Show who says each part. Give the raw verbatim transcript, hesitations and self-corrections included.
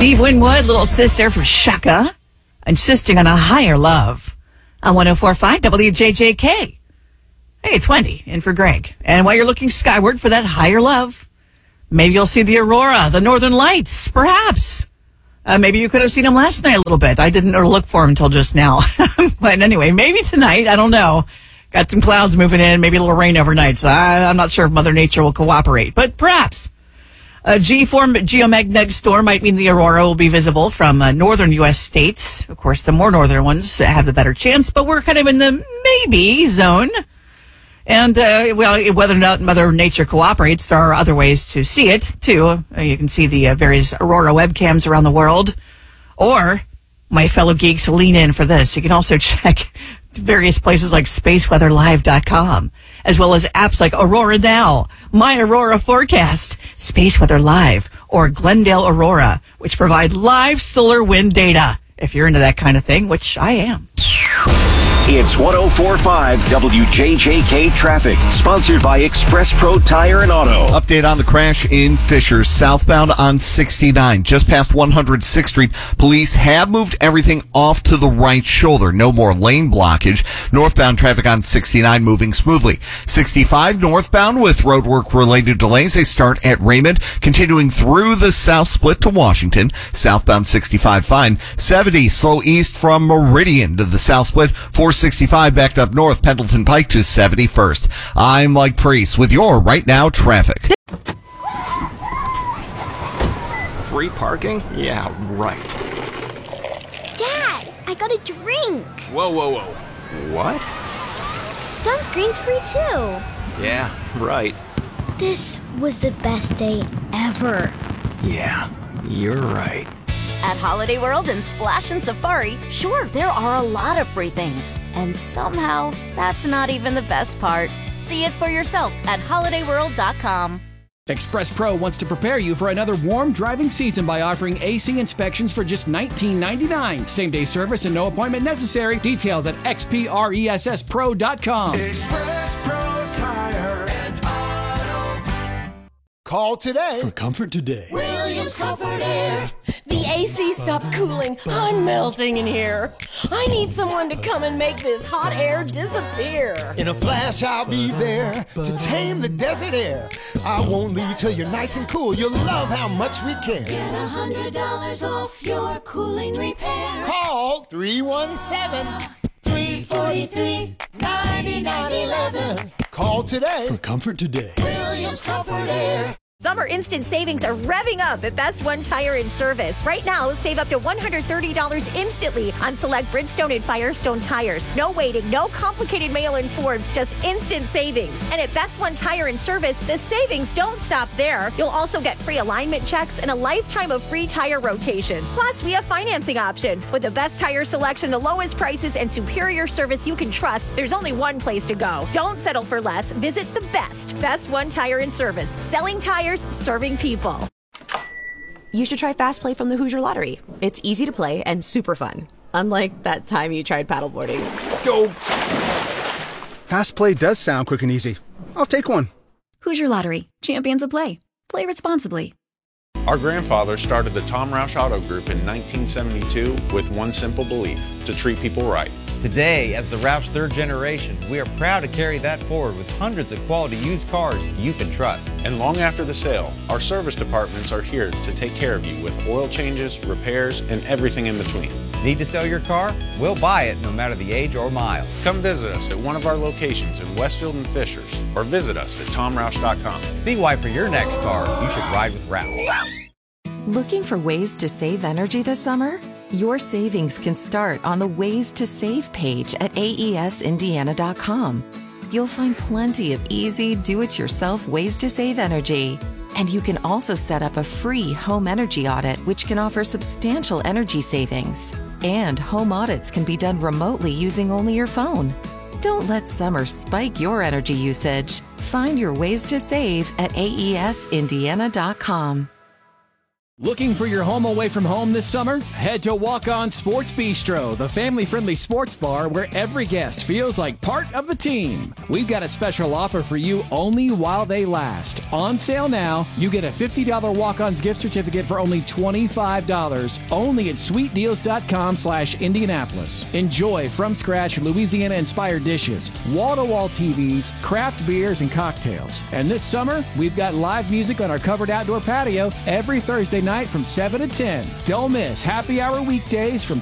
Speaker 1: Steve Winwood, Little Sister from Shaka, insisting on a higher love on one oh four point five W J J K. Hey, it's Wendy, in for Greg. And while you're looking skyward for that higher love, maybe you'll see the aurora, the northern lights, perhaps. Uh, maybe you could have seen them last night a little bit. I didn't look for them until just now. But anyway, maybe tonight, I don't know. Got some clouds moving in, maybe a little rain overnight, so I, I'm not sure if Mother Nature will cooperate, but perhaps. A G four geomagnetic storm might mean the aurora will be visible from uh, northern U S states. Of course, the more northern ones have the better chance, but we're kind of in the maybe zone. And, uh, well, whether or not Mother Nature cooperates, there are other ways to see it, too. Uh, you can see the uh, various aurora webcams around the world. Or, my fellow geeks, lean in for this. You can also check various places like space weather live dot com, as well as apps like Aurora Now, My Aurora Forecast, Space Weather Live, or Glendale Aurora, which provide live solar wind data. If you're into that kind of thing, which I am.
Speaker 2: It's one oh four point five W J J K traffic, sponsored by Express Pro Tire and Auto.
Speaker 3: Update on the crash in Fishers, southbound on sixty-nine, just past one hundred sixth Street. Police have moved everything off to the right shoulder. No more lane blockage. Northbound traffic on sixty-nine moving smoothly. sixty-five northbound with roadwork related delays. They start at Raymond, continuing through the south split to Washington. Southbound sixty-five fine. seventy slow east from Meridian to the south split. four sixty-five backed up north, Pendleton Pike to seventy-first. I'm Mike Priest with your Right Now traffic.
Speaker 4: Free parking? Yeah, right.
Speaker 5: Dad, I got a drink.
Speaker 4: Whoa, whoa, whoa. What?
Speaker 5: Sunscreen's free too.
Speaker 4: Yeah, right.
Speaker 5: This was the best day ever.
Speaker 4: Yeah, you're right.
Speaker 6: At Holiday World and Splash and Safari, sure, there are a lot of free things. And somehow, that's not even the best part. See it for yourself at holiday world dot com.
Speaker 7: Express Pro wants to prepare you for another warm driving season by offering A C inspections for just nineteen ninety-nine. Same-day service and no appointment necessary. Details at x p ress pro dot com.
Speaker 8: Express Pro Tire and Auto. Call today
Speaker 9: for comfort today.
Speaker 10: Williams Comfort Air. The A C stopped cooling. I'm melting in here. I need someone to come and make this hot air disappear.
Speaker 8: In a flash, I'll be there to tame the desert air. I won't leave till you're nice and cool. You'll love how much we care.
Speaker 10: Get a hundred dollars off your cooling repair.
Speaker 8: Call three one seven,
Speaker 10: three four three, nine nine one one.
Speaker 8: Call today
Speaker 9: for comfort today.
Speaker 10: Williams Comfort Air.
Speaker 11: Summer instant savings are revving up at Best One Tire and Service. Right now, save up to one hundred thirty dollars instantly on select Bridgestone and Firestone tires. No waiting, no complicated mail-in forms, just instant savings. And at Best One Tire and Service, the savings don't stop there. You'll also get free alignment checks and a lifetime of free tire rotations. Plus, we have financing options. With the best tire selection, the lowest prices, and superior service you can trust, there's only one place to go. Don't settle for less. Visit the best. Best One Tire and Service. Selling tires, serving people.
Speaker 12: You should try Fast Play from the Hoosier Lottery. It's easy to play and super fun. Unlike that time you tried paddleboarding.
Speaker 9: Go! Fast Play does sound quick and easy. I'll take one.
Speaker 13: Hoosier Lottery. Champions of play. Play responsibly.
Speaker 14: Our grandfather started the Tom Roush Auto Group in nineteen seventy-two with one simple belief: to treat people right.
Speaker 15: Today, as the Roush third generation, we are proud to carry that forward with hundreds of quality used cars you can trust.
Speaker 14: And long after the sale, our service departments are here to take care of you with oil changes, repairs, and everything in between.
Speaker 15: Need to sell your car? We'll buy it no matter the age or mile.
Speaker 14: Come visit us at one of our locations in Westfield and Fishers, or visit us at tom roush dot com.
Speaker 15: See why for your next car, you should ride with Roush.
Speaker 16: Looking for ways to save energy this summer? Your savings can start on the Ways to Save page at A E S Indiana dot com. You'll find plenty of easy, do-it-yourself ways to save energy. And you can also set up a free home energy audit, which can offer substantial energy savings. And home audits can be done remotely using only your phone. Don't let summer spike your energy usage. Find your ways to save at A E S Indiana dot com.
Speaker 7: Looking for your home away from home this summer? Head to Walk On Sports Bistro, the family-friendly sports bar where every guest feels like part of the team. We've got a special offer for you only while they last. On sale now, you get a fifty dollars Walk-On's gift certificate for only twenty-five dollars, only at sweet deals dot com slash Indianapolis. Enjoy from-scratch Louisiana-inspired dishes, wall-to-wall T Vs, craft beers, and cocktails. And this summer, we've got live music on our covered outdoor patio every Thursday night from seven to ten. Don't miss happy hour weekdays from